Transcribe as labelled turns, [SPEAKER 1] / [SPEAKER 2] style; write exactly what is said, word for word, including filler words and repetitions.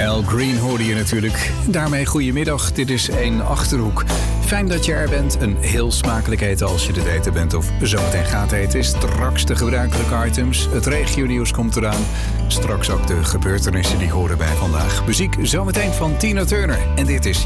[SPEAKER 1] Al Green hoorde je natuurlijk. Daarmee goedemiddag, dit is één Achterhoek. Fijn dat je er bent. Een heel smakelijk eten als je dit eten bent of zometeen gaat eten. Straks de gebruikelijke items. Het regionieuws komt eraan. Straks ook de gebeurtenissen die horen bij vandaag. Muziek zometeen van Tina Turner. En dit is